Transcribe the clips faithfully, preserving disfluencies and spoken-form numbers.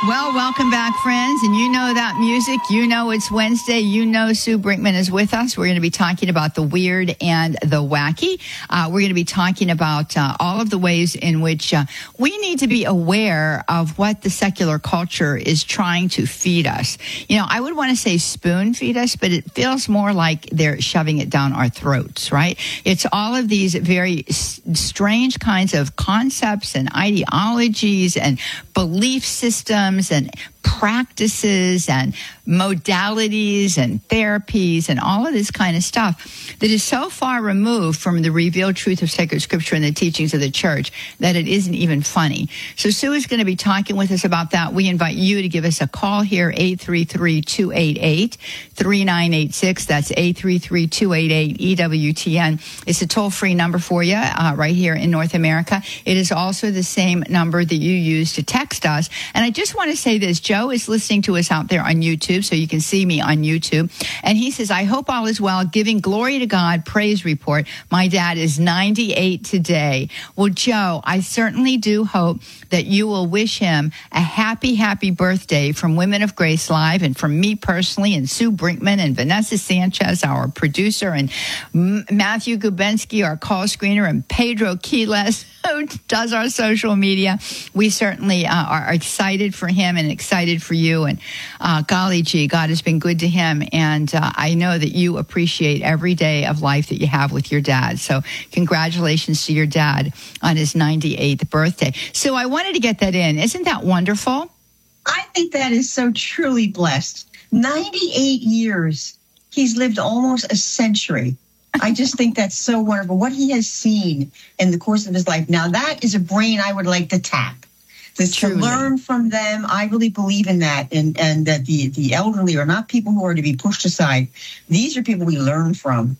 Well, welcome back, friends. And you know that music. You know it's Wednesday. You know Sue Brinkman is with us. We're going to be talking about the weird and the wacky. Uh, we're going to be talking about uh, all of the ways in which uh, we need to be aware of what the secular culture is trying to feed us. You know, I would want to say spoon feed us, but it feels more like they're shoving it down our throats, right? It's all of these very s- strange kinds of concepts and ideologies and belief systems and practices and modalities and therapies and all of this kind of stuff that is so far removed from the revealed truth of sacred scripture and the teachings of the church that it isn't even funny. So Sue is going to be talking with us about that. We invite you to give us a call here, eight three three, two eight eight, three nine eight six. That's eight three three, two eight eight, E W T N. It's a toll-free number for you uh, right here in North America. It is also the same number that you use to text us. And I just want to say this. Joe is listening to us out there on YouTube, so you can see me on YouTube. And he says, I hope all is well. Giving glory to God, praise report. My dad is ninety-eight today. Well, Joe, I certainly do hope that you will wish him a happy, happy birthday from Women of Grace Live and from me personally and Sue Brinkman and Vanessa Sanchez, our producer, and M- Matthew Gubensky, our call screener, and Pedro Quiles, who does our social media. We certainly uh, are excited for him and excited for you. And uh, golly gee, God has been good to him. And uh, I know that you appreciate every day of life that you have with your dad. So congratulations to your dad on his ninety-eighth birthday. So I wanted to get that in. Isn't that wonderful? I think that is so truly blessed. ninety-eight years. He's lived almost a century. I just think that's so wonderful. What he has seen in the course of his life. Now, that is a brain I would like to tap. To, to learn from them, I really believe in that, and, and that the, the elderly are not people who are to be pushed aside. These are people we learn from.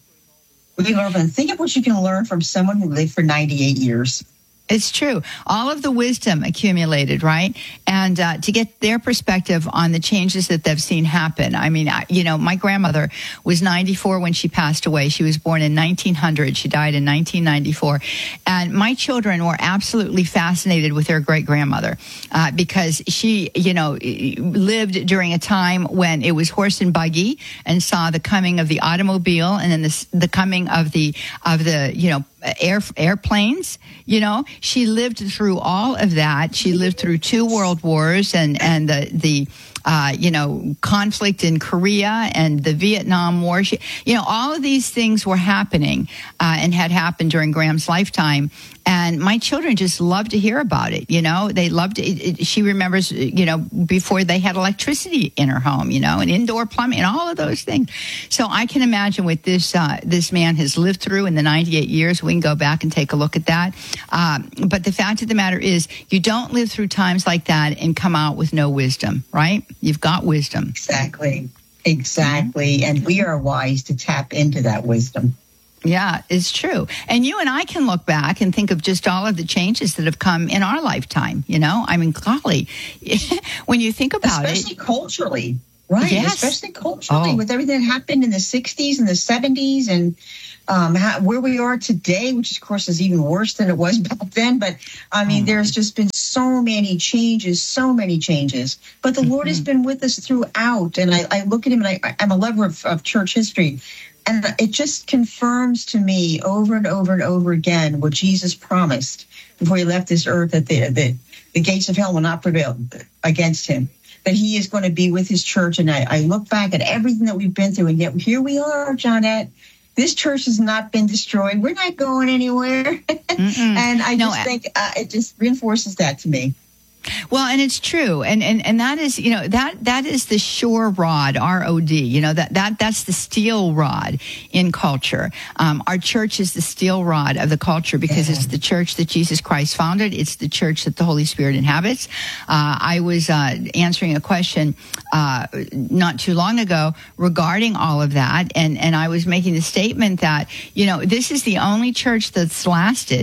We learn from. Think of what you can learn from someone who lived for ninety-eight years. It's true. All of the wisdom accumulated, right? And uh, to get their perspective on the changes that they've seen happen. I mean, I, you know, my grandmother was ninety-four when she passed away. She was born in nineteen hundred. She died in nineteen ninety-four. And my children were absolutely fascinated with their great-grandmother uh, because she, you know, lived during a time when it was horse and buggy and saw the coming of the automobile and then the, the coming of the, of the, you know, air airplanes. You know, she lived through all of that. She lived through two world wars and and the the uh, you know, conflict in Korea and the Vietnam War. She, you know, all of these things were happening uh, and had happened during Graham's lifetime. And my children just love to hear about it. You know, they loved it. it. She remembers, you know, before they had electricity in her home, you know, and indoor plumbing and all of those things. So I can imagine what this uh, this man has lived through in the ninety-eight years. We can go back and take a look at that. Um, but the fact of the matter is, you don't live through times like that and come out with no wisdom, right? You've got wisdom. Exactly. Exactly. Mm-hmm. And we are wise to tap into that wisdom. Yeah, it's true. And you and I can look back and think of just all of the changes that have come in our lifetime, you know? I mean, golly, when you think about Especially it. Especially culturally, right? Yes. Especially culturally oh. with everything that happened in the sixties and the seventies and um, how, where we are today, which of course is even worse than it was back then. But I mean, oh. there's just been so many changes, so many changes. But the mm-hmm. Lord has been with us throughout. And I, I look at him and I, I'm a lover of, of church history. And it just confirms to me over and over and over again what Jesus promised before he left this earth, that the, the, the gates of hell will not prevail against him, that he is going to be with his church. And I, I look back at everything that we've been through, and yet here we are, Johnette. This church has not been destroyed. We're not going anywhere. And I just no, think uh, it just reinforces that to me. Well, and it's true. And, and, and that is, you know, that, that is the sure rod, R O D, you know, that, that, that's the steel rod in culture. Um, our church is the steel rod of the culture because yeah. it's the church that Jesus Christ founded. It's the church that the Holy Spirit inhabits. Uh, I was, uh, answering a question, uh, not too long ago regarding all of that. And, and I was making the statement that, you know, this is the only church that's lasted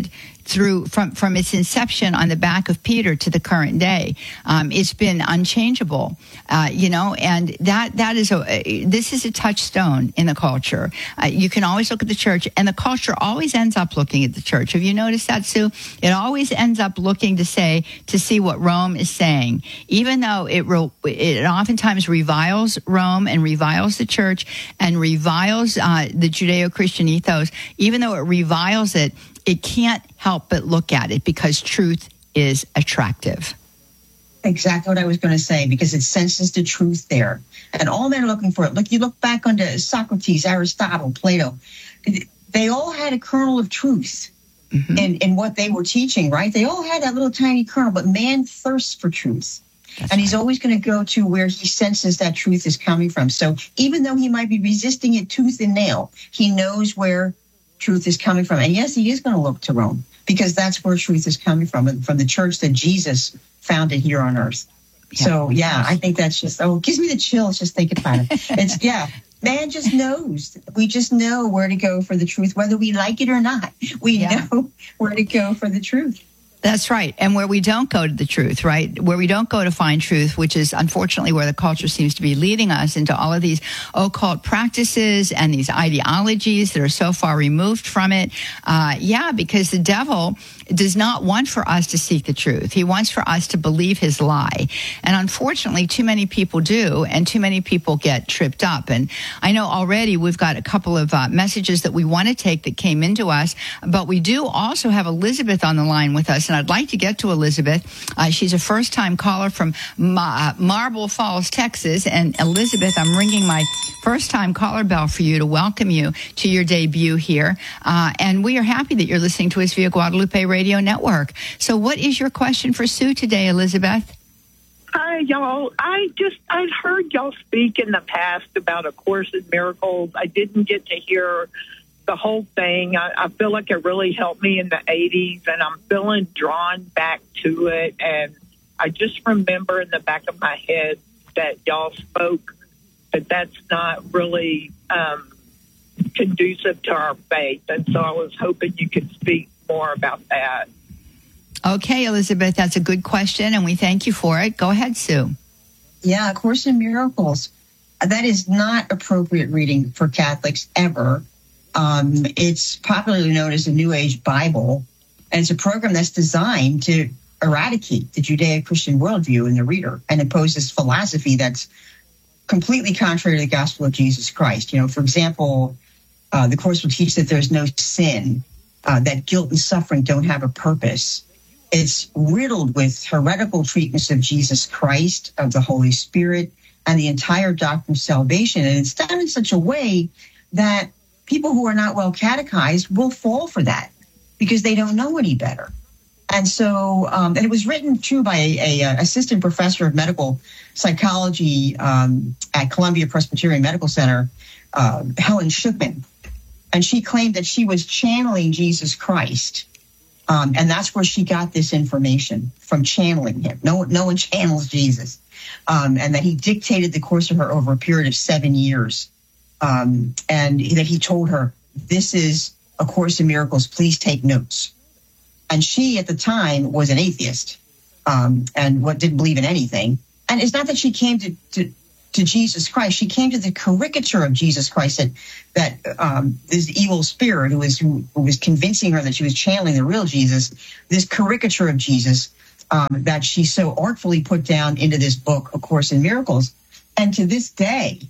through from, from its inception on the back of Peter to the current day. Um, it's been unchangeable, uh, you know, and that that is a this is a touchstone in the culture. Uh, you can always look at the church, and the culture always ends up looking at the church. Have you noticed that, Sue? It always ends up looking to say to see what Rome is saying, even though it re, it oftentimes reviles Rome and reviles the church and reviles uh, the Judeo-Christian ethos. Even though it reviles it, it can't help but look at it because truth is attractive. Exactly what I was going to say, because it senses the truth there. And all men are looking for it. Look, you look back onto Socrates, Aristotle, Plato. They all had a kernel of truth mm-hmm. in, in what they were teaching, right? They all had that little tiny kernel, but man thirsts for truth. That's and he's right. always going to go to where he senses that truth is coming from. So even though he might be resisting it tooth and nail, he knows where truth is coming from. And yes, he is going to look to Rome because that's where truth is coming from, from the church that Jesus founded here on earth. Yeah. So, yeah, I think that's just, oh, it gives me the chills just thinking about it. It's, yeah, man just knows. We just know where to go for the truth, whether we like it or not. We yeah. know where to go for the truth. That's right. And where we don't go to the truth, right? Where we don't go to find truth, which is unfortunately where the culture seems to be leading us into all of these occult practices and these ideologies that are so far removed from it. Uh, yeah, because the devil does not want for us to seek the truth. He wants for us to believe his lie. And unfortunately, too many people do, and too many people get tripped up. And I know already we've got a couple of uh, messages that we want to take that came into us, but we do also have Elizabeth on the line with us. And I'd like to get to Elizabeth. Uh, she's a first-time caller from Ma- Marble Falls, Texas. And Elizabeth, I'm ringing my first-time caller bell for you to welcome you to your debut here. Uh, and we are happy that you're listening to us via Guadalupe Radio Network. So what is your question for Sue today, Elizabeth? Hi, y'all. I just, I'd heard y'all speak in the past about A Course in Miracles. I didn't get to hear the whole thing. I, I feel like it really helped me in the eighties, and I'm feeling drawn back to it. And I just remember in the back of my head that y'all spoke that that's not really um, conducive to our faith. And so I was hoping you could speak more about that. Okay, Elizabeth, that's a good question, and we thank you for it. Go ahead, Sue. Yeah, A Course in Miracles. That is not appropriate reading for Catholics ever. Um, it's popularly known as the New Age Bible, and it's a program that's designed to eradicate the Judeo-Christian worldview in the reader and impose this philosophy that's completely contrary to the gospel of Jesus Christ. You know, for example, uh, the Course will teach that there's no sin, uh, that guilt and suffering don't have a purpose. It's riddled with heretical treatments of Jesus Christ, of the Holy Spirit, and the entire doctrine of salvation. And it's done in such a way that people who are not well catechized will fall for that because they don't know any better. And so, um, and it was written too by a, a assistant professor of medical psychology um, at Columbia Presbyterian Medical Center, uh, Helen Schucman. And she claimed that she was channeling Jesus Christ. Um, and that's where she got this information, from channeling him. No, no one channels Jesus. Um, and that he dictated the course of her over a period of seven years. Um, and that he told her, this is A Course in Miracles, please take notes. And she, at the time, was an atheist um, and what didn't believe in anything. And it's not that she came to, to, to Jesus Christ. She came to the caricature of Jesus Christ, that, that um, this evil spirit who was, who, who was convincing her that she was channeling the real Jesus, this caricature of Jesus um, that she so artfully put down into this book, A Course in Miracles. And to this day,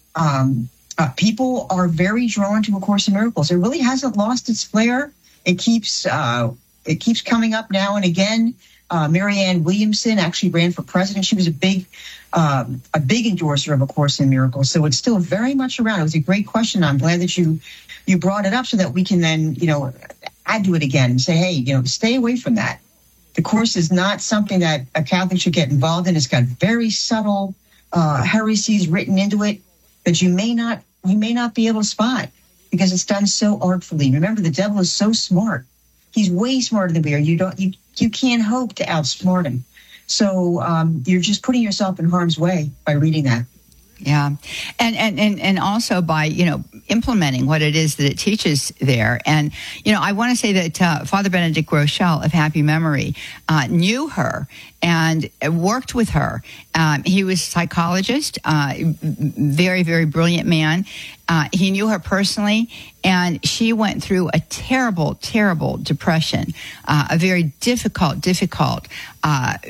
um, Uh, people are very drawn to A Course in Miracles. It really hasn't lost its flair. It keeps uh, it keeps coming up now and again. Uh, Marianne Williamson actually ran for president. She was a big um, a big endorser of A Course in Miracles. So it's still very much around. It was a great question. I'm glad that you you brought it up so that we can then, you know, add to it again and say, hey, you know, stay away from that. The Course is not something that a Catholic should get involved in. It's got very subtle uh, heresies written into it that you may not you may not be able to spot because it's done so artfully. Remember, the devil is so smart. He's way smarter than we are. You don't, you, you can't hope to outsmart him. So um, you're just putting yourself in harm's way by reading that. Yeah. And, and, and, and also by, you know, implementing what it is that it teaches there. And, you know, I want to say that uh, Father Benedict Groeschel of happy memory uh, knew her and worked with her. Um, he was a psychologist, uh, very, very brilliant man. Uh, he knew her personally, and she went through a terrible, terrible depression, uh, a very difficult, difficult uh,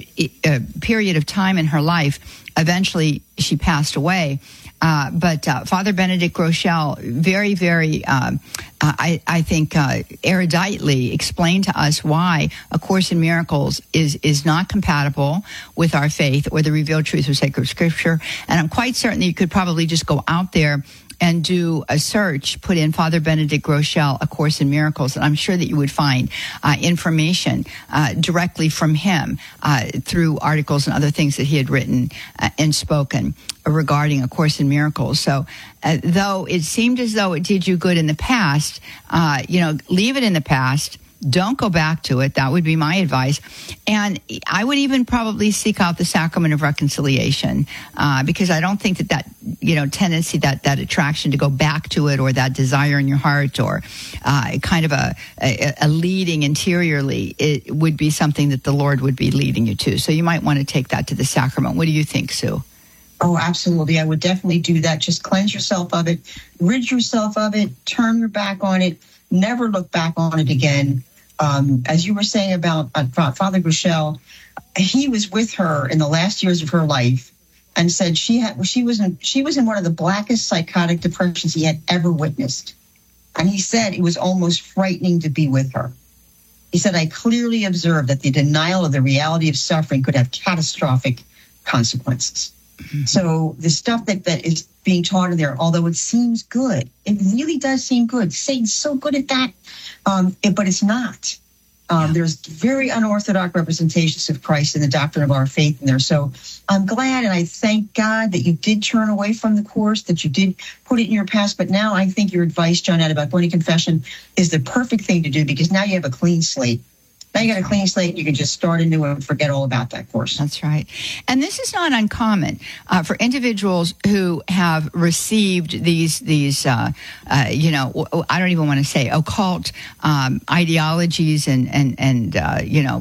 uh, period of time in her life. Eventually, she passed away. Uh, but uh, Father Benedict Groeschel very, very, um, uh, I, I think, uh, eruditely explained to us why A Course in Miracles is is not compatible with our faith or the revealed truth of sacred Scripture. And I'm quite certain that you could probably just go out there and do a search, put in Father Benedict Groeschel, A Course in Miracles, and I'm sure that you would find uh, information uh, directly from him uh, through articles and other things that he had written uh, and spoken regarding A Course in Miracles. So uh, though it seemed as though it did you good in the past, uh, you know, leave it in the past. Don't go back to it. That would be my advice. And I would even probably seek out the sacrament of reconciliation uh, because I don't think that that, you know, tendency, that, that attraction to go back to it or that desire in your heart or uh, kind of a, a, a leading interiorly, it would be something that the Lord would be leading you to. So you might want to take that to the sacrament. What do you think, Sue? Oh, absolutely. I would definitely do that. Just cleanse yourself of it, rid yourself of it, turn your back on it, never look back on it again. Um, as you were saying about uh, Father Groeschel, he was with her in the last years of her life and said she had she was in she was in one of the blackest psychotic depressions he had ever witnessed. And he said it was almost frightening to be with her. He said, I clearly observed that the denial of the reality of suffering could have catastrophic consequences. Mm-hmm. So the stuff that, that is being taught in there, although it seems good, it really does seem good. Satan's so good at that, um, it, but it's not. Um, yeah. There's very unorthodox representations of Christ in the doctrine of our faith in there. So I'm glad and I thank God that you did turn away from the Course, that you did put it in your past. But now I think your advice, Johnette, about going to confession is the perfect thing to do because now you have a clean slate. Now you got a clean slate, you can just start anew and forget all about that course. That's right. And this is not uncommon uh, for individuals who have received these, these uh, uh, you know, I don't even want to say occult um, ideologies and, and, and uh, you know,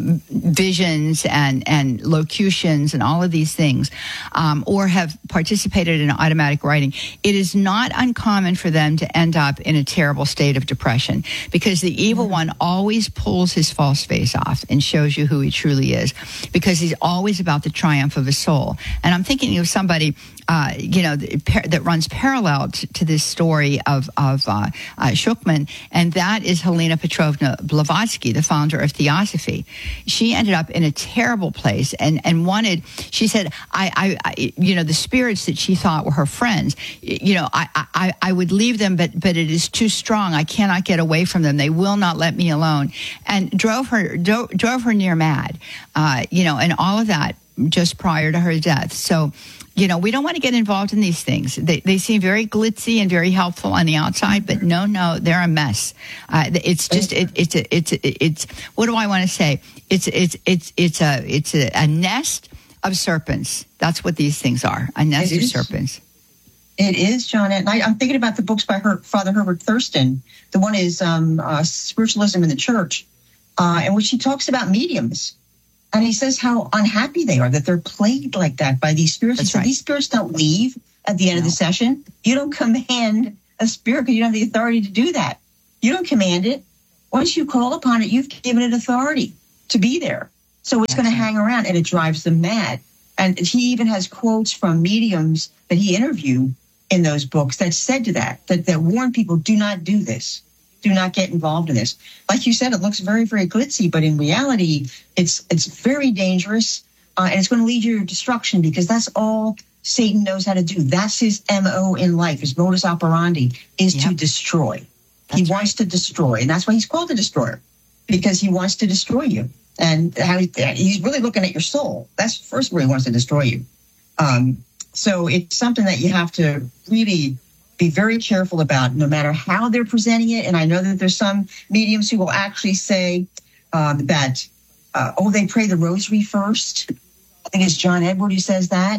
visions and, and locutions and all of these things, um, or have participated in automatic writing. It is not uncommon for them to end up in a terrible state of depression because the evil mm-hmm. one always pulls his false face off and shows you who he truly is because he's always about the triumph of his soul. And I'm thinking of somebody, uh, you know, that runs parallel to, to this story of, of uh, uh, Shukman, and that is Helena Petrovna Blavatsky, the founder of Theosophy. She ended up in a terrible place and, and wanted, she said, I, I, I, you know, the spirits that she thought were her friends, you know, I, I, I would leave them, but, but it is too strong. I cannot get away from them. They will not let me alone. And drove her, do, drove her near mad, uh, you know, and all of that just prior to her death. So, you know, we don't want to get involved in these things. They, they seem very glitzy and very helpful on the outside, but no, no, they're a mess. Uh, it's just, it, it's, a, it's, a, it's, what do I want to say? It's, it's, it's, it's a, it's a, a nest of serpents. That's what these things are. A nest of serpents. It is, Johnette. And I, I'm thinking about the books by her, Father Herbert Thurston. The one is um, uh, Spiritualism in the Church, uh, in which he talks about mediums. And he says how unhappy they are, that they're plagued like that by these spirits. That's so right. These spirits don't leave at the end no. of the session. You don't command a spirit because you don't have the authority to do that. You don't command it. Once you call upon it, you've given it authority to be there. So it's going to hang around, and it drives them mad. And he even has quotes from mediums that he interviewed in those books that said to that, that, that warn people, do not do this. Do not get involved in this. Like you said, it looks very, very glitzy, but in reality, it's it's very dangerous, uh, and it's going to lead you to destruction because that's all Satan knows how to do. That's his M O in life. His modus operandi is yep. to destroy. That's he wants right. to destroy, and that's why he's called a destroyer, because he wants to destroy you. And how he, he's really looking at your soul. That's first where he wants to destroy you. Um, so it's something that you have to really be very careful about, no matter how they're presenting it. And I know that there's some mediums who will actually say um, that, uh, oh, they pray the rosary first. I think it's John Edward who says that.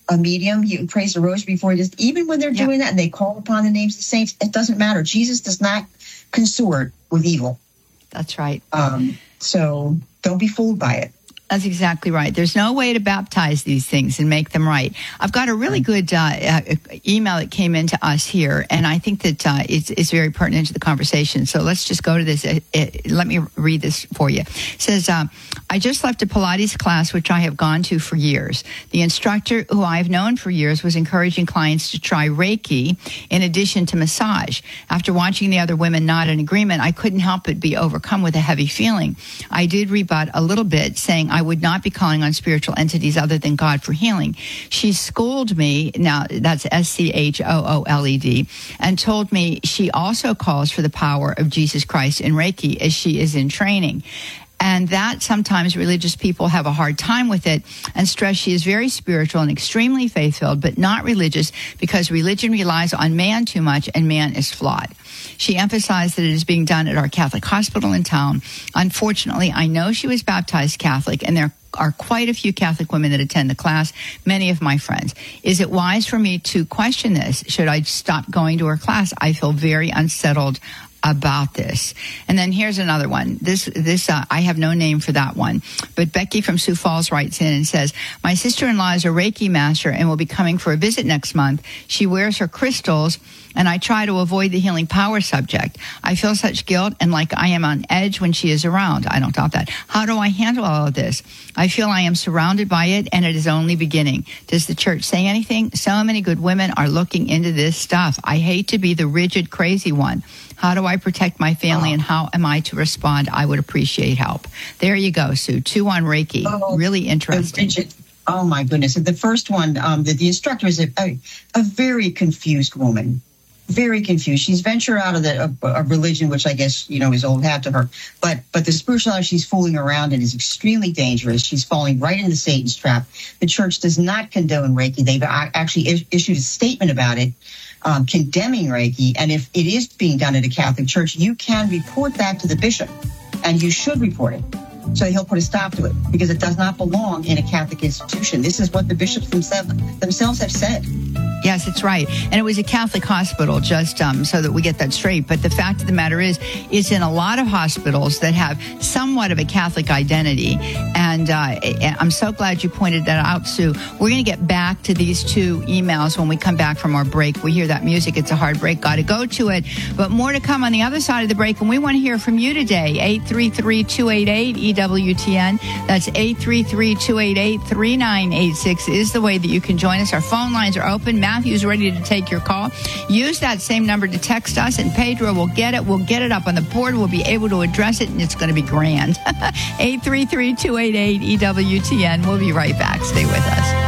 a medium. He prays the rosary before he does. Even when they're Yeah. doing that and they call upon the names of the saints, it doesn't matter. Jesus does not consort with evil. That's right. Um, so don't be fooled by it. That's exactly right. There's no way to baptize these things and make them right. I've got a really good uh, uh, email that came into us here, and I think that uh, it's, it's very pertinent to the conversation. So let's just go to this. It, it, let me read this for you. It says, uh, I just left a Pilates class, which I have gone to for years. The instructor, who I've known for years, was encouraging clients to try Reiki in addition to massage. After watching the other women nod in agreement, I couldn't help but be overcome with a heavy feeling. I did rebut a little bit, saying I would not be calling on spiritual entities other than God for healing. She schooled me, now that's S C H O O L E D, and told me she also calls for the power of Jesus Christ in Reiki as she is in training. And that sometimes religious people have a hard time with it and stress she is very spiritual and extremely faith-filled, but not religious because religion relies on man too much and man is flawed. She emphasized that it is being done at our Catholic hospital in town. Unfortunately, I know she was baptized Catholic, and there are quite a few Catholic women that attend the class, many of my friends. Is it wise for me to question this? Should I stop going to her class? I feel very unsettled about this. And then here's another one. This, this, uh, I have no name for that one, but Becky from Sioux Falls writes in and says, my sister-in-law is a Reiki master and will be coming for a visit next month. She wears her crystals, and I try to avoid the healing power subject. I feel such guilt and like I am on edge when she is around. I don't doubt that. How do I handle all of this? I feel I am surrounded by it, and it is only beginning. Does the church say anything? So many good women are looking into this stuff. I hate to be the rigid, crazy one. How do I protect my family, oh. and how am I to respond? I would appreciate help. There you go, Sue. Two on Reiki. Oh, really interesting. Oh, my goodness. The first one, um, the, the instructor is a, a, a very confused woman. Very confused. She's ventured out of the a, a religion, which I guess, you know, is old hat to her. But but the spirituality she's fooling around in is extremely dangerous. She's falling right into Satan's trap. The church does not condone Reiki. They've actually is, issued a statement about it, um, condemning Reiki. And if it is being done at a Catholic church, you can report that to the bishop, and you should report it. So he'll put a stop to it, because it does not belong in a Catholic institution. This is what the bishops themselves themselves have said. Yes, it's right. And it was a Catholic hospital, just um, so that we get that straight. But the fact of the matter is, it's in a lot of hospitals that have somewhat of a Catholic identity. And uh, I'm so glad you pointed that out, Sue. We're going to get back to these two emails when we come back from our break. We hear that music. It's a hard break. Got to go to it. But more to come on the other side of the break. And we want to hear from you today. eight three three, two eight eight, E W T N. That's eight three three, two eight eight, three nine eight six is the way that you can join us. Our phone lines are open. Matthew's ready to take your call. Use that same number to text us, and Pedro will get it. We'll get it up on the board. We'll be able to address it, and it's going to be grand. eight three three, two eight eight, E W T N. We'll be right back. Stay with us.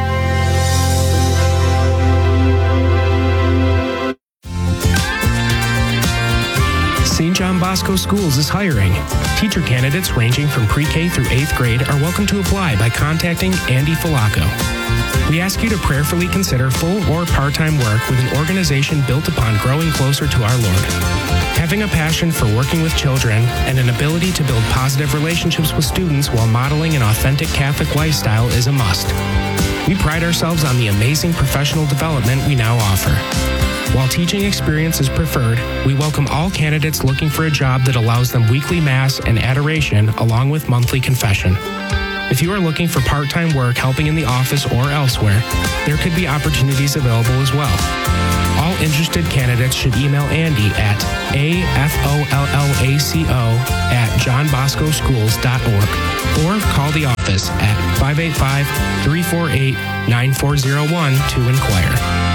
Saint John Bosco Schools is hiring. Teacher candidates ranging from pre-K through eighth grade are welcome to apply by contacting Andy Falaco. We ask you to prayerfully consider full or part-time work with an organization built upon growing closer to our Lord. Having a passion for working with children and an ability to build positive relationships with students while modeling an authentic Catholic lifestyle is a must. We pride ourselves on the amazing professional development we now offer. While teaching experience is preferred, we welcome all candidates looking for a job that allows them weekly Mass and adoration along with monthly confession. If you are looking for part-time work helping in the office or elsewhere, there could be opportunities available as well. All interested candidates should email Andy at A F O L L A C O at john bosco schools dot org or call the office at five eight five, three four eight, nine four zero one to inquire.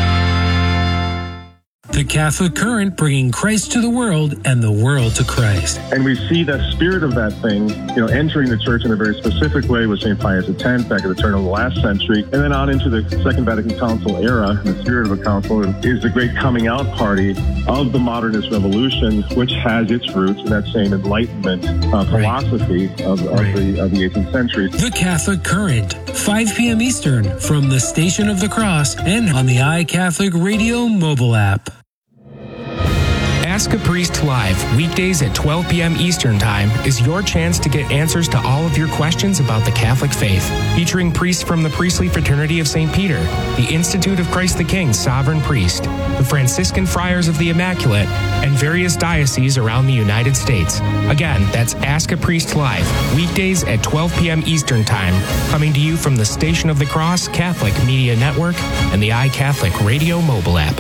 The Catholic Current, bringing Christ to the world and the world to Christ. And we see the spirit of that thing, you know, entering the church in a very specific way with Saint Pius X back at the turn of the last century, and then on into the Second Vatican Council era. The spirit of a council is the great coming out party of the modernist revolution, which has its roots in that same Enlightenment uh, philosophy right. of, of, right. the, of the eighteenth century. The Catholic Current, five p.m. Eastern, from the Station of the Cross and on the iCatholic Radio mobile app. Ask a Priest Live, weekdays at twelve p.m. Eastern Time, is your chance to get answers to all of your questions about the Catholic faith. Featuring priests from the Priestly Fraternity of Saint Peter, the Institute of Christ the King Sovereign Priest, the Franciscan Friars of the Immaculate, and various dioceses around the United States. Again, that's Ask a Priest Live, weekdays at twelve p.m. Eastern Time, coming to you from the Station of the Cross Catholic Media Network and the iCatholic Radio mobile app.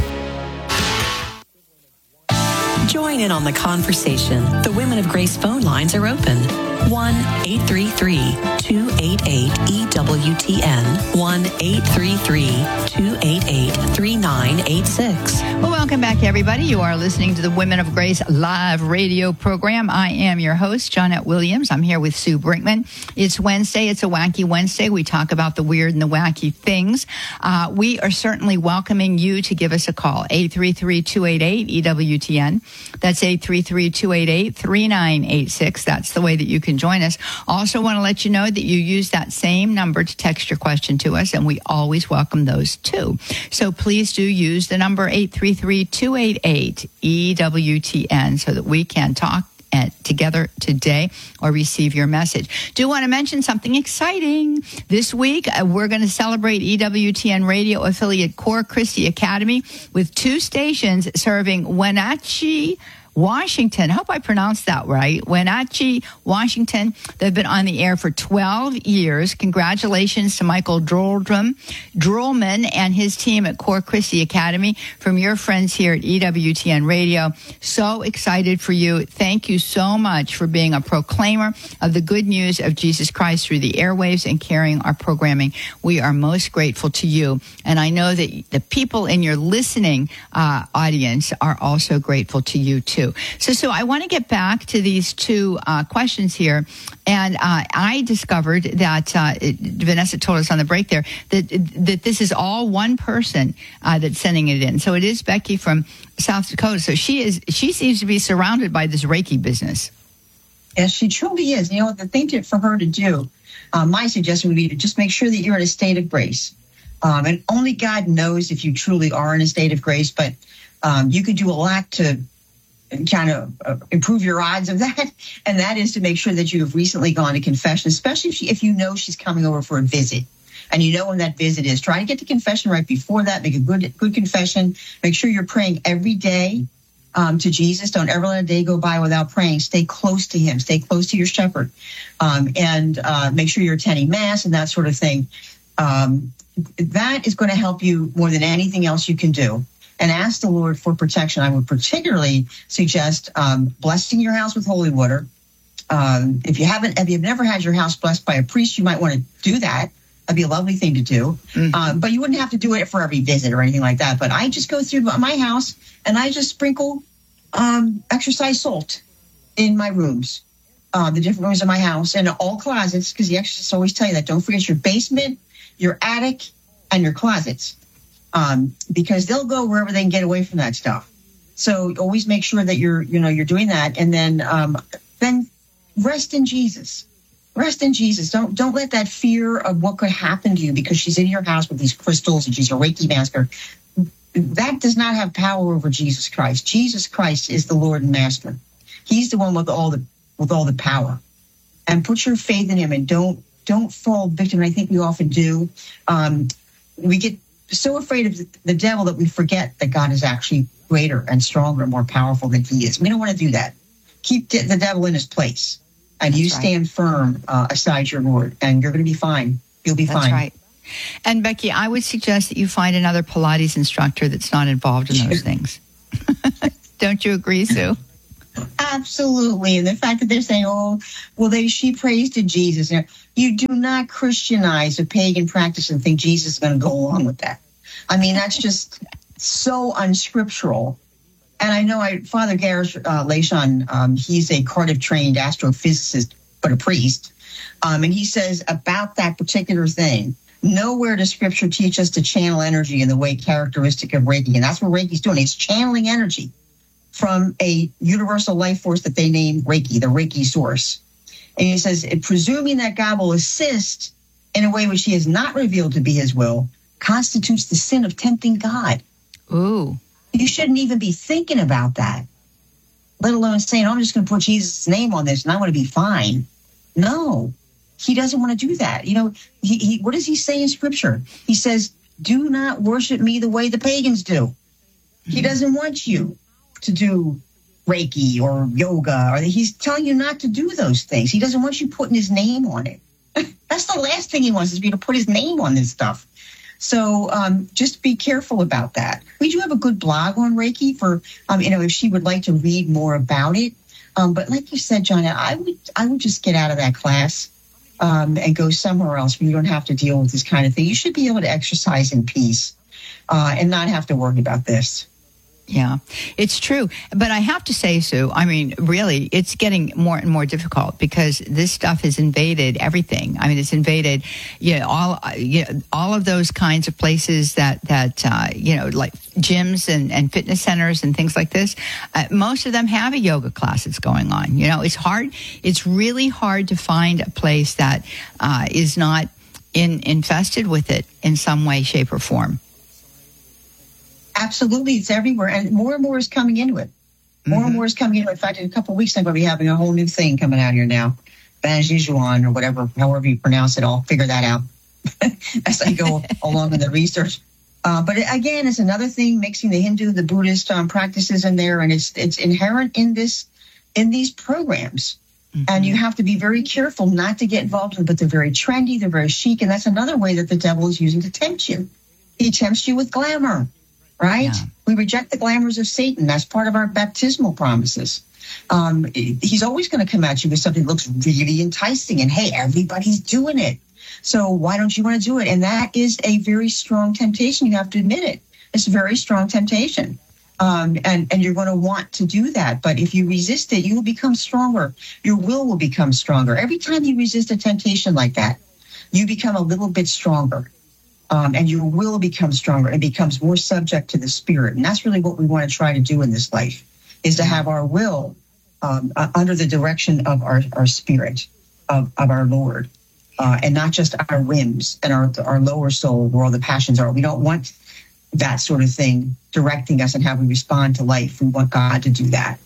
Join in on the conversation. The Women of Grace phone lines are open. one eight three three, two eight eight, E W T N. one eight three three, two eight eight, three nine eight six. Well, welcome back, everybody. You are listening to the Women of Grace live radio program. I am your host, Johnette Williams. I'm here with Sue Brinkman. It's Wednesday. It's a wacky Wednesday. We talk about the weird and the wacky things. Uh, we are certainly welcoming you to give us a call. eight three three, two eight eight, E W T N. That's eight three three, two eight eight, three nine eight six. That's the way that you can join us. Also want to let you know that you use that same number to text your question to us, and we always welcome those too. So please do use the number eight three three, two eight eight, E W T N so that we can talk at, together today or receive your message. Do want to mention something exciting. This week, uh, we're going to celebrate E W T N radio affiliate Core Christi Academy with two stations serving Wenatchee, Washington. I hope I pronounced that right. Wenatchee, Washington. They've been on the air for twelve years. Congratulations to Michael Droldrum, Drollman and his team at Core Christi Academy from your friends here at E W T N Radio. So excited for you. Thank you so much for being a proclaimer of the good news of Jesus Christ through the airwaves and carrying our programming. We are most grateful to you. And I know that the people in your listening uh, audience are also grateful to you too. So, so I want to get back to these two uh, questions here. And uh, I discovered that uh, it, Vanessa told us on the break there that that this is all one person uh, that's sending it in. So it is Becky from South Dakota. So she is she seems to be surrounded by this Reiki business. Yes, she truly is. You know, the thing to, for her to do, uh, my suggestion would be to just make sure that you're in a state of grace. Um, and only God knows if you truly are in a state of grace. But um, you could do a lot to kind of uh, improve your odds of that. And that is to make sure that you have recently gone to confession, especially if, she, if you know she's coming over for a visit and you know when that visit is. Try to get to confession right before that. Make a good good confession. Make sure you're praying every day um, to Jesus. Don't ever let a day go by without praying. Stay close to him. Stay close to your shepherd. Um, and uh, make sure you're attending Mass and that sort of thing. Um, that is going to help you more than anything else you can do. And ask the Lord for protection. I would particularly suggest um, blessing your house with holy water. Um, if you haven't, if you've never had your house blessed by a priest, you might want to do that. That'd be a lovely thing to do. Mm-hmm. Um, but you wouldn't have to do it for every visit or anything like that. But I just go through my house and I just sprinkle um, exercise salt in my rooms, uh, the different rooms of my house, and all closets, because the exorcists always tell you that. Don't forget your basement, your attic, and your closets. Um, because they'll go wherever they can get away from that stuff. So always make sure that you're, you know, you're doing that, and then, um, then rest in Jesus. Rest in Jesus. Don't don't let that fear of what could happen to you because she's in your house with these crystals and she's a Reiki master. That does not have power over Jesus Christ. Jesus Christ is the Lord and Master. He's the one with all the with all the power. And put your faith in him, and don't don't fall victim. And I think we often do. Um, we get so afraid of the devil that we forget that God is actually greater and stronger and more powerful than he is. We don't want to do that. Keep the devil in his place, and That's you stand right. firm uh, aside your Lord, and you're going to be fine. You'll be That's fine. That's right. And Becky, I would suggest that you find another Pilates instructor that's not involved in those things. Don't you agree, Sue? Absolutely. And the fact that they're saying, oh, well, they she prays to Jesus. You do not Christianize a pagan practice and think Jesus is going to go along with that. I mean, that's just so unscriptural. And I know I, Father Gareth uh, Lashon, um, he's a Cardiff-trained astrophysicist, but a priest. Um, and he says about that particular thing, nowhere does Scripture teach us to channel energy in the way characteristic of Reiki. And that's what Reiki's doing. It's channeling energy from a universal life force that they name Reiki, the Reiki source. And he says, presuming that God will assist in a way which he has not revealed to be his will, constitutes the sin of tempting God. Ooh. You shouldn't even be thinking about that. let alone saying, oh, I'm just going to put Jesus' name on this and I want to be fine. No, he doesn't want to do that. You know, he, he what does he say in Scripture? He says, do not worship me the way the pagans do. Mm-hmm. He doesn't want you to do Reiki or yoga, or he's telling you not to do those things. He doesn't want you putting his name on it. That's the last thing he wants, is for you to put his name on this stuff. So um, just be careful about that. We do have a good blog on Reiki for, um, you know, if she would like to read more about it. Um, but like you said, John, I would I would just get out of that class um, and go somewhere else where you don't have to deal with this kind of thing. You should be able to exercise in peace uh, and not have to worry about this. Yeah, it's true. But I have to say, Sue, I mean, really, it's getting more and more difficult because this stuff has invaded everything. I mean, it's invaded, you know, all, you know, all of those kinds of places that, that uh, you know, like gyms and, and fitness centers and things like this. Uh, most of them have a yoga class that's going on. You know, it's hard. It's really hard to find a place that uh, is not in, infested with it in some way, shape, or form. Absolutely. It's everywhere. And more and more is coming into it. More mm-hmm. and more is coming into it. In fact, in a couple of weeks, I'm going to be having a whole new thing coming out here now. Banjijuan or whatever, however you pronounce it. I'll figure that out as I go along in the research. Uh, but again, it's another thing, mixing the Hindu, the Buddhist um, practices in there. And it's it's inherent in this in these programs. Mm-hmm. And you have to be very careful not to get involved in it. But they're very trendy. They're very chic. And that's another way that the devil is using to tempt you. He tempts you with glamour. Right? Yeah. We reject the glamours of Satan. That's part of our baptismal promises. Um, he's always going to come at you with something that looks really enticing. And, hey, everybody's doing it. So why don't you want to do it? And that is a very strong temptation. You have to admit it. It's a very strong temptation. Um, and, and you're going to want to do that. But if you resist it, you will become stronger. Your will will become stronger. Every time you resist a temptation like that, you become a little bit stronger. Um, and your will becomes stronger. It becomes more subject to the Spirit. And that's really what we want to try to do in this life, is to have our will um, uh, under the direction of our, our Spirit, of, of our Lord, uh, and not just our whims and our, our lower soul where all the passions are. We don't want that sort of thing directing us and how we respond to life. We want God to do that.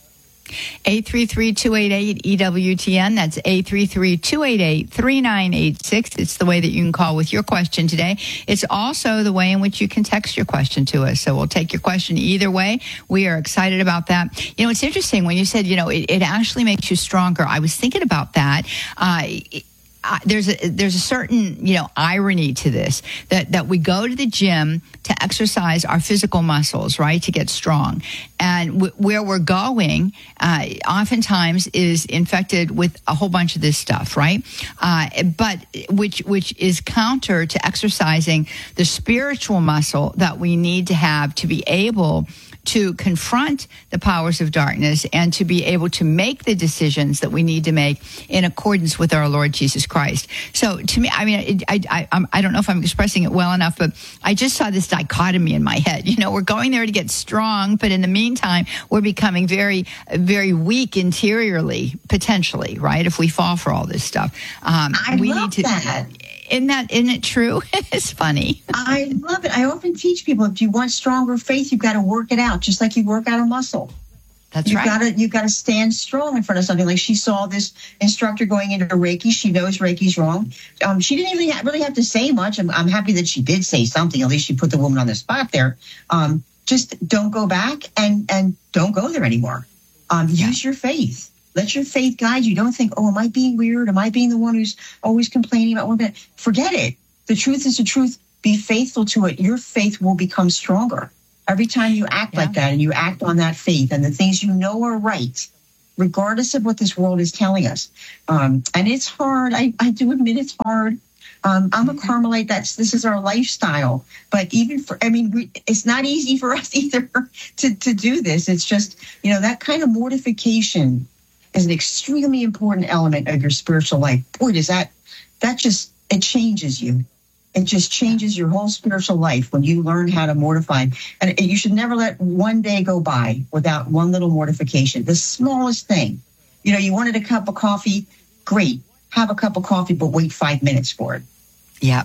eight three three, two eight eight, E W T N. That's eight three three, two eight eight, three nine eight six. It's the way that you can call with your question today. It's also the way in which you can text your question to us. So we'll take your question either way. We are excited about that. You know, it's interesting when you said, you know, it, it actually makes you stronger. I was thinking about that. Uh, it, Uh, there's a there's a certain, you know, irony to this, that that we go to the gym to exercise our physical muscles, right, to get strong, and w- where we're going uh, oftentimes is infected with a whole bunch of this stuff, right? Uh, but which which is counter to exercising the spiritual muscle that we need to have to be able to confront the powers of darkness and to be able to make the decisions that we need to make in accordance with our Lord Jesus Christ. So to me, I mean, it, I, I, I don't know if I'm expressing it well enough, but I just saw this dichotomy in my head. You know, we're going there to get strong, but in the meantime, we're becoming very, very weak interiorly, potentially, right? If we fall for all this stuff. Um, I we love need to, that. Isn't that, isn't it true? It's funny. I love it. I often teach people, if you want stronger faith, you've got to work it out, just like you work out a muscle. That's you've right. Got to, you've got to stand strong in front of something. Like she saw this instructor going into Reiki. She knows Reiki's wrong. Um, she didn't even ha- really have to say much. I'm, I'm happy that she did say something. At least she put the woman on the spot there. Um, just don't go back and, and don't go there anymore. Um, Yeah. Use your faith. Let your faith guide you. Don't think, oh, am I being weird? Am I being the one who's always complaining about one bit? Forget it. The truth is the truth. Be faithful to it. Your faith will become stronger. Every time you act Yeah. like that and you act on that faith and the things you know are right, regardless of what this world is telling us. Um, and it's hard. I, I do admit it's hard. Um, I'm a Carmelite. That's this is our lifestyle. But even for, I mean, we, it's not easy for us either to, to do this. It's just, you know, that kind of mortification is an extremely important element of your spiritual life. Boy, does that, that just, it changes you. It just changes your whole spiritual life when you learn how to mortify. And you should never let one day go by without one little mortification. The smallest thing. You know, you wanted a cup of coffee, great. Have a cup of coffee, but wait five minutes for it. Yeah.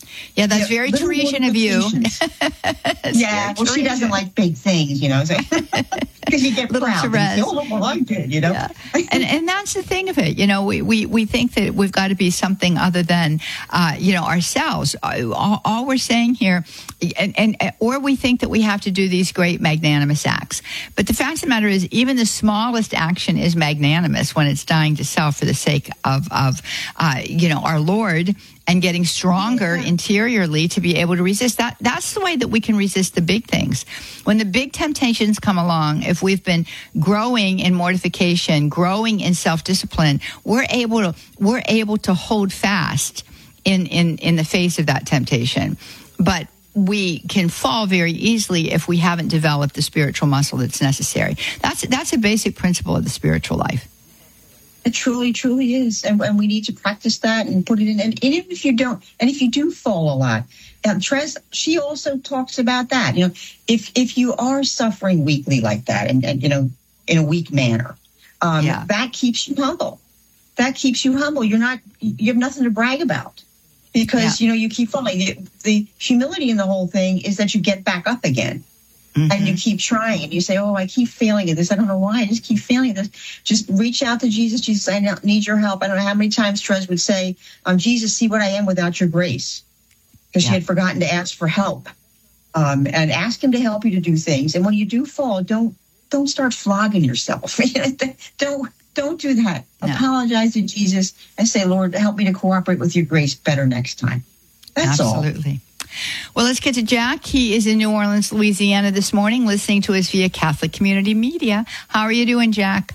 Yeah, that's Yeah, very little Teresian of you. Yeah, well, she doesn't like big things, you know, because you get Little proud. And Therese. you say, oh, well, I did, you know. Yeah. and and that's the thing of it. You know, we, we, we think that we've got to be something other than, uh, you know, ourselves. All, all we're saying here, and, and or we think that we have to do these great magnanimous acts. But the fact of the matter is, even the smallest action is magnanimous when it's dying to self for the sake of, of uh, you know, our Lord, and getting stronger yeah. interiorly to be able to resist. That that's the way that we can resist the big things. When the big temptations come along, if we've been growing in mortification, growing in self-discipline, we're able to we're able to hold fast in in in the face of that temptation. But we can fall very easily if we haven't developed the spiritual muscle that's necessary. That's that's a basic principle of the spiritual life. It truly, truly is, and, and we need to practice that and put it in. And, and even if you don't, and if you do fall a lot, um, Tres, she also talks about that. You know, if if you are suffering weakly like that, and, and you know, in a weak manner, um, yeah. that keeps you humble. That keeps you humble. You're not, you have nothing to brag about, because yeah. you know you keep falling. The, the humility in the whole thing is that you get back up again. Mm-hmm. And you keep trying, and you say, oh, I keep failing at this. I don't know why. I just keep failing at this. Just reach out to Jesus. Jesus, I need your help. I don't know how many times Tres would say, um, Jesus, see what I am without your grace. Because yeah. she had forgotten to ask for help. Um, and ask him to help you to do things. And when you do fall, don't don't start flogging yourself. don't, don't do that. No. Apologize to Jesus and say, Lord, help me to cooperate with your grace better next time. That's all. Absolutely. Well, let's get to Jack. He is in New Orleans, Louisiana this morning, listening to us via Catholic Community Media. How are you doing, Jack?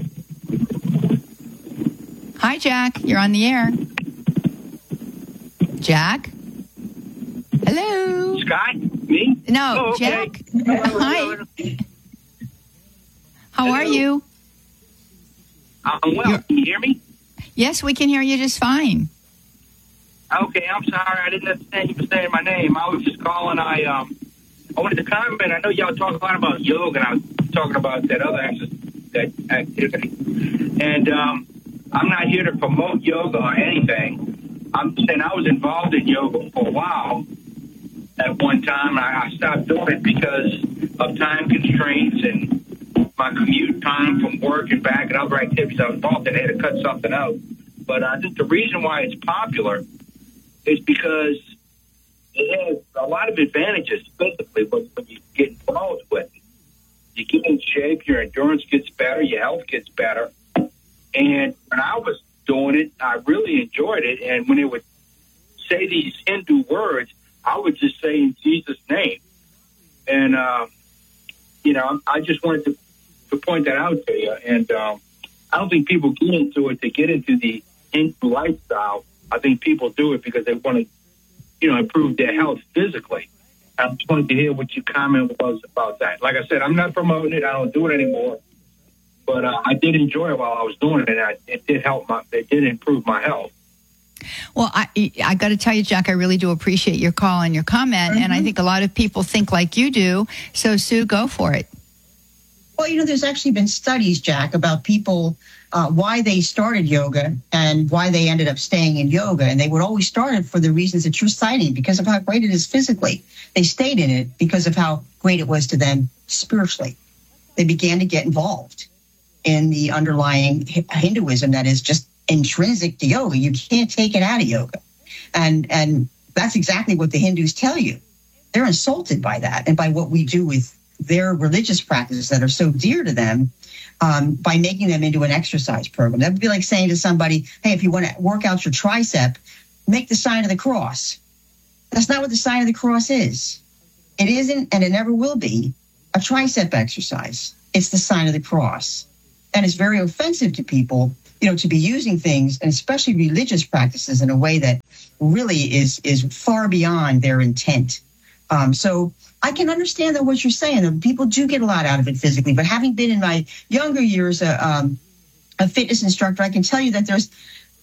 Hi, Jack. You're on the air. Jack? Hello? Sky? Me? No, oh, okay. Jack. Hi. How Hello. are you? I'm well. You're... Can you hear me? Yes, we can hear you just fine. Okay, I'm sorry. I didn't understand you were saying my name. I was just calling. I um, I wanted to comment. I know y'all talk a lot about yoga, and I was talking about that other that activity. And um, I'm not here to promote yoga or anything. I'm saying I was involved in yoga for a while at one time. I, I stopped doing it because of time constraints and my commute time from work and back and other activities I was involved in. I had to cut something out. But I think the reason why it's popular is because it has a lot of advantages physically when, when you get involved with it. You get in shape, your endurance gets better, your health gets better. And when I was doing it, I really enjoyed it. And when it would say these Hindu words, I would just say in Jesus' name. And, uh, you know, I just wanted to, to point that out to you. And um, I don't think people get into it to get into the Hindu lifestyle. I think people do it because they want to, you know, improve their health physically. I just wanted to hear what your comment was about that. Like I said, I'm not promoting it. I don't do it anymore. But uh, I did enjoy it while I was doing it, and I, it did help my, it did improve my health. Well, I I got to tell you, Jack, I really do appreciate your call and your comment, mm-hmm. and I think a lot of people think like you do. So, Sue, go for it. Well, you know, there's actually been studies, Jack, about people, uh, why they started yoga and why they ended up staying in yoga. And they would always start it for the reasons that you're citing, because of how great it is physically. They stayed in it because of how great it was to them spiritually. They began to get involved in the underlying Hinduism that is just intrinsic to yoga. You can't take it out of yoga. And, and that's exactly what the Hindus tell you. They're insulted by that and by what we do with their religious practices that are so dear to them, um, by making them into an exercise program. That would be like saying to somebody, hey, if you want to work out your tricep, make the sign of the cross. That's not what the sign of the cross is. It isn't, and it never will be, a tricep exercise. It's the sign of the cross. And it's very offensive to people, you know, to be using things, and especially religious practices, in a way that really is, is far beyond their intent. Um, so I can understand that what you're saying. That people do get a lot out of it physically, but having been in my younger years a, um, a fitness instructor, I can tell you that there's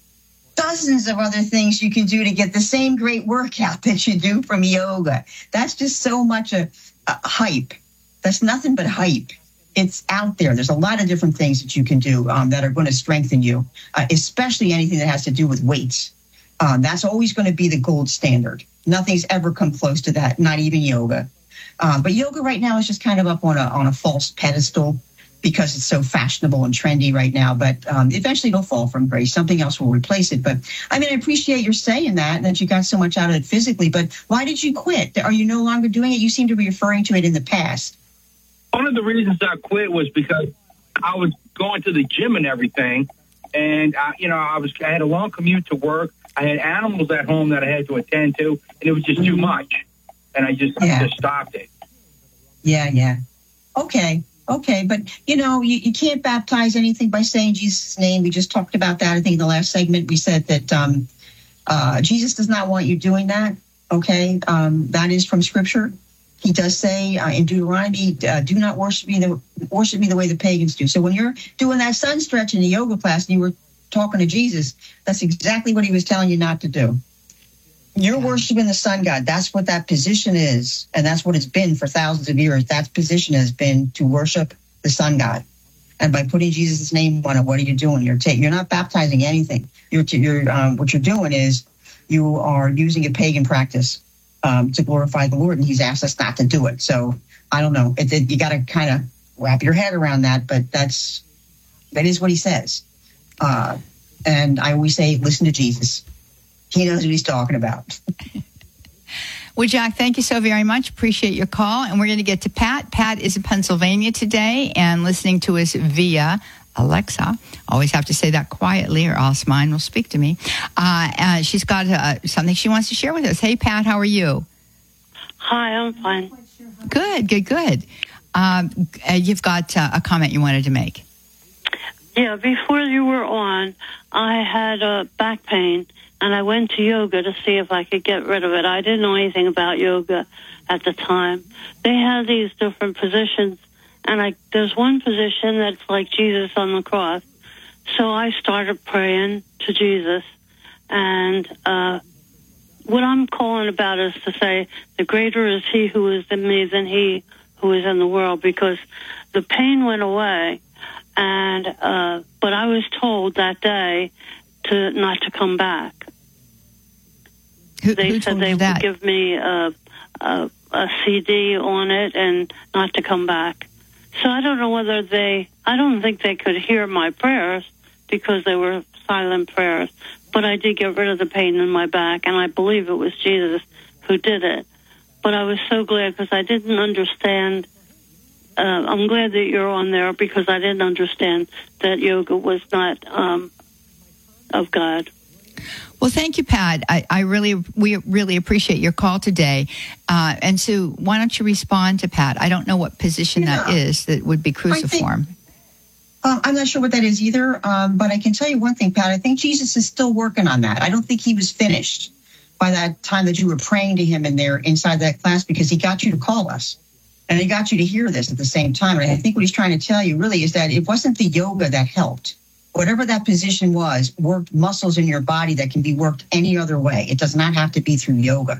dozens of other things you can do to get the same great workout that you do from yoga. That's just so much a, a hype. That's nothing but hype. It's out there. There's a lot of different things that you can do um, that are going to strengthen you, uh, especially anything that has to do with weights. Um, that's always going to be the gold standard. Nothing's ever come close to that, not even yoga. Um, but yoga right now is just kind of up on a on a false pedestal because it's so fashionable and trendy right now. But um, eventually it'll fall from grace. Something else will replace it. But I mean, I appreciate your saying that, that you got so much out of it physically. But why did you quit? Are you no longer doing it? You seem to be referring to it in the past. One of the reasons I quit was because I was going to the gym and everything. And, I, you know, I was I had a long commute to work. I had animals at home that I had to attend to, and it was just too much. And I just, yeah. I just stopped it. Yeah, yeah. Okay, okay. But, you know, you, you can't baptize anything by saying Jesus' name. We just talked about that. I think in the last segment we said that um, uh, Jesus does not want you doing that, okay? Um, that is from Scripture. He does say uh, in Deuteronomy, uh, do not worship me, the, worship me the way the pagans do. So when you're doing that sun stretch in the yoga class and you were talking to Jesus, that's exactly what he was telling you not to do. You're worshiping the sun god. That's what that position is. And that's what it's been for thousands of years. That position has been to worship the sun god. And by putting Jesus' name on it, what are you doing? You're ta- you're not baptizing anything. You're, t- you're um, what you're doing is you are using a pagan practice um, to glorify the Lord. And he's asked us not to do it. So I don't know. It, it, you got to kind of wrap your head around that. But that's that is what he says. Uh, and I always say, listen to Jesus. He knows what he's talking about. Well, Jack, thank you so very much. Appreciate your call. And we're going to get to Pat. Pat is in Pennsylvania today and listening to us via Alexa. Always have to say that quietly or else mine will speak to me. Uh, uh, she's got uh, something she wants to share with us. Hey, Pat, how are you? Hi, I'm fine. Good, good, good. Um, uh, you've got uh, a comment you wanted to make. Yeah, before you were on, I had uh, back pain, and I went to yoga to see if I could get rid of it. I didn't know anything about yoga at the time. They had these different positions, and I, there's one position that's like Jesus on the cross. So I started praying to Jesus, and uh, what I'm calling about is to say, the greater is he who is in me than he who is in the world, because the pain went away. And uh, but I was told that day to not to come back. Who, they who said they would that? give me a, a, a C D on it and not to come back. So I don't know whether they. I don't think they could hear my prayers because they were silent prayers. But I did get rid of the pain in my back, and I believe it was Jesus who did it. But I was so glad because I didn't understand. Uh, I'm glad that you're on there because I didn't understand that yoga was not um, of God. Well, thank you, Pat. I, I really, we really appreciate your call today. Uh, and Sue, why don't you respond to Pat? I don't know what position yeah. that is that would be cruciform. Think, uh, I'm not sure what that is either, um, but I can tell you one thing, Pat. I think Jesus is still working on that. I don't think he was finished by that time that you were praying to him in there inside that class, because he got you to call us. And he got you to hear this at the same time. And I think what he's trying to tell you really is that it wasn't the yoga that helped. Whatever that position was, worked muscles in your body that can be worked any other way. It does not have to be through yoga.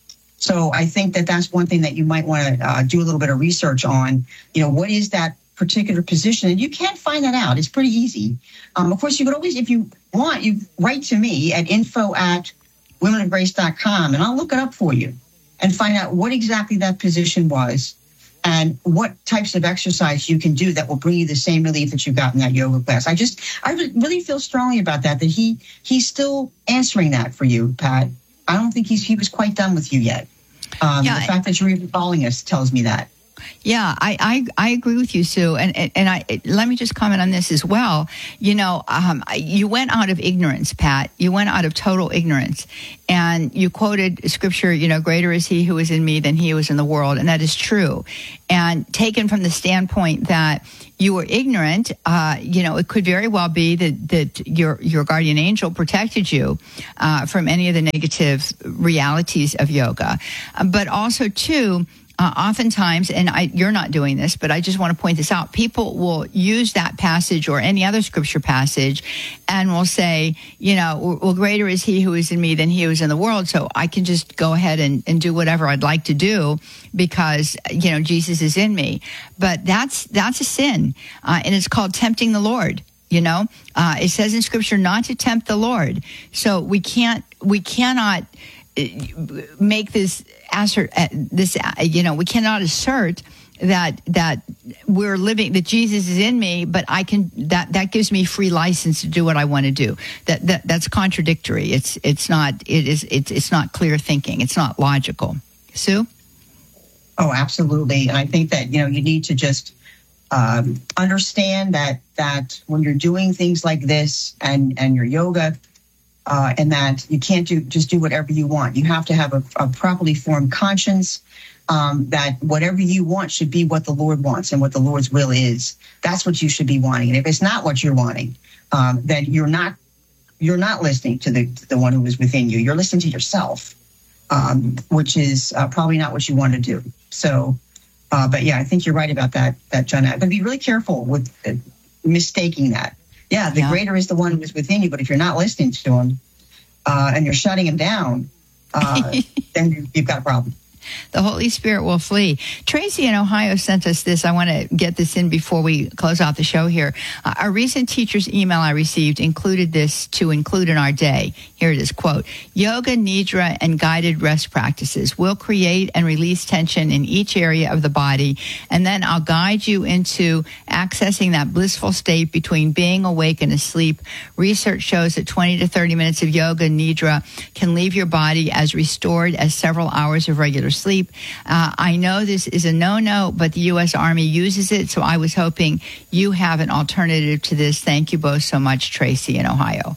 So I think that that's one thing that you might want to uh, do a little bit of research on. You know, what is that particular position? And you can find that out. It's pretty easy. Um, of course, you could always, if you want, you write to me at info at women of grace dot com, and I'll look it up for you and find out what exactly that position was and what types of exercise you can do that will bring you the same relief that you got in that yoga class. I just, I really feel strongly about that, that he he's still answering that for you, Pat. I don't think he's he was quite done with you yet. Um, yeah, the fact that you're even calling us tells me that. Yeah, I, I, I agree with you, Sue. And, and, and I, let me just comment on this as well. You know, um, you went out of ignorance, Pat. You went out of total ignorance. And you quoted scripture, you know, greater is he who is in me than he who is in the world. And that is true. And taken from the standpoint that you were ignorant, uh, you know, it could very well be that, that your, your guardian angel protected you uh, from any of the negative realities of yoga. But also, too, Uh, oftentimes, and I, you're not doing this, but I just want to point this out, people will use that passage or any other scripture passage and will say, you know, well, greater is he who is in me than he who is in the world, so I can just go ahead and, and do whatever I'd like to do because, you know, Jesus is in me. But that's that's a sin, uh, and it's called tempting the Lord. You know, uh, it says in scripture not to tempt the Lord. So we can't, we cannot make this assert, uh, this, uh, you know, we cannot assert that that we're living, that Jesus is in me, but I can, that that gives me free license to do what I want to do. That that that's contradictory. It's it's not it is it's it's not clear thinking. It's not logical. Sue? Oh, absolutely. And I think that, you know, you need to just um, understand that that when you're doing things like this and and your yoga, uh, and that you can't do just do whatever you want. You have to have a, a properly formed conscience. Um, that whatever you want should be what the Lord wants and what the Lord's will is. That's what you should be wanting. And if it's not what you're wanting, um, then you're not you're not listening to the to the one who is within you. You're listening to yourself, um, which is uh, probably not what you want to do. So, uh, but yeah, I think you're right about that, that John. But be really careful with uh, mistaking that. Yeah, the yeah. greater is the one who is within you. But if you're not listening to him uh, and you're shutting him down, uh, then you've got a problem. The Holy Spirit will flee. Tracy in Ohio sent us this. I want to get this in before we close out the show here. Uh, a recent teacher's email I received included this to include in our day. Here it is, quote, yoga, nidra, and guided rest practices will create and release tension in each area of the body, and then I'll guide you into accessing that blissful state between being awake and asleep. Research shows that twenty to thirty minutes of yoga, nidra, can leave your body as restored as several hours of regular sleep. Uh, I know this is a no-no, but the U S Army uses it, so I was hoping you have an alternative to this. Thank you both so much, Tracy in Ohio.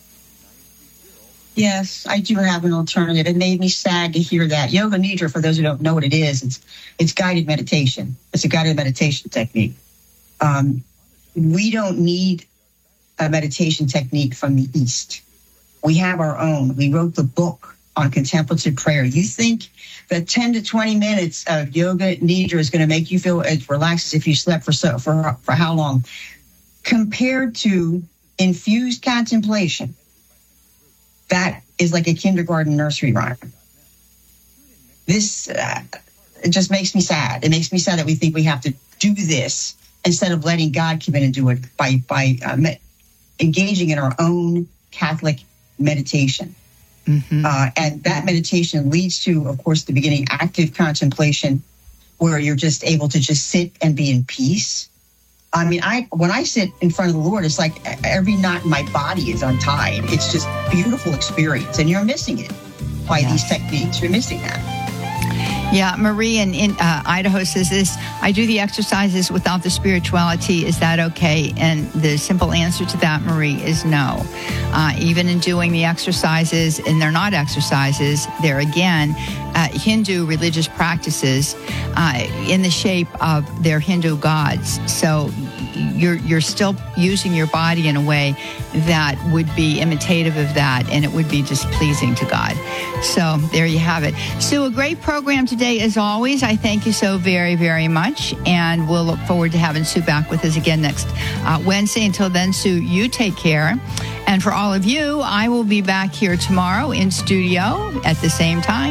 Yes, I do have an alternative. It made me sad to hear that. Yoga Nidra, for those who don't know what it is, it's it's guided meditation. It's a guided meditation technique. Um, we don't need a meditation technique from the East. We have our own. We wrote the book on contemplative prayer. You think that ten to twenty minutes of yoga nidra is going to make you feel as relaxed as if you slept for so for for how long? Compared to infused contemplation, that is like a kindergarten nursery rhyme. This uh, it just makes me sad. It makes me sad that we think we have to do this instead of letting God come in and do it by by uh, me- engaging in our own Catholic meditation. Mm-hmm. Uh, and that meditation leads to, of course, the beginning active contemplation, where you're just able to just sit and be in peace. I mean, I when I sit in front of the Lord, it's like every knot in my body is untied. It's just a beautiful experience, and you're missing it by yes. these techniques. You're missing that. Yeah, Marie in, in uh, Idaho says this, I do the exercises without the spirituality. Is that okay? And the simple answer to that, Marie, is no. Uh, even in doing the exercises, and they're not exercises, they're again uh, Hindu religious practices uh, in the shape of their Hindu gods. So you're you're still using your body in a way that would be imitative of that, and it would be displeasing to God. So there you have it. Sue, a great program today as always. I thank you so very, very much, and we'll look forward to having Sue back with us again next uh, Wednesday. Until then, Sue, you take care. And for all of you, I will be back here tomorrow in studio at the same time.